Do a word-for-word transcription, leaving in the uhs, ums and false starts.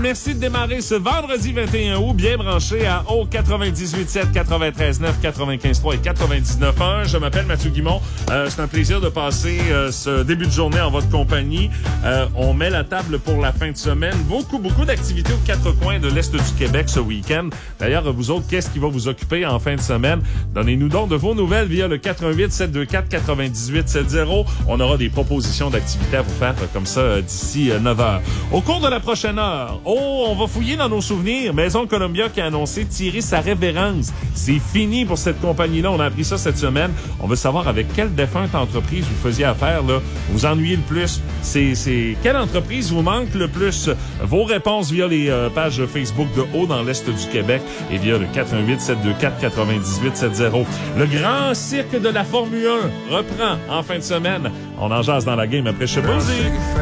Merci de démarrer ce vendredi vingt et un août, bien branché à O quatre-vingt-dix-huit sept, quatre-vingt-treize neuf, quatre-vingt-quinze trois et quatre-vingt-dix-neuf un. Je m'appelle Mathieu Guimont. Euh, c'est un plaisir de passer euh, ce début de journée en votre compagnie. Euh, on met la table pour la fin de semaine. Beaucoup, beaucoup d'activités aux quatre coins de l'Est du Québec ce week-end. D'ailleurs, vous autres, qu'est-ce qui va vous occuper en fin de semaine? Donnez-nous donc de vos nouvelles via le quatre un huit, sept deux quatre, quatre-vingt-dix-huit soixante. On aura des propositions d'activités à vous faire euh, comme ça euh, d'ici euh, neuf heures. Au cours de la prochaine heure, oh, on va fouiller dans nos souvenirs. Maison Columbia qui a annoncé tirer sa révérence. C'est fini pour cette compagnie-là. On a appris ça cette semaine. On veut savoir avec quelle défunte entreprise vous faisiez affaire, là. Vous ennuyez le plus. C'est, c'est, quelle entreprise vous manque le plus? Vos réponses via les euh, pages Facebook de Haut dans l'Est du Québec et via le quatre un huit, sept deux quatre, quatre-vingt-dix-huit soixante. Le grand cirque de la Formule un reprend en fin de semaine. On en jase dans la game après Chebouzy.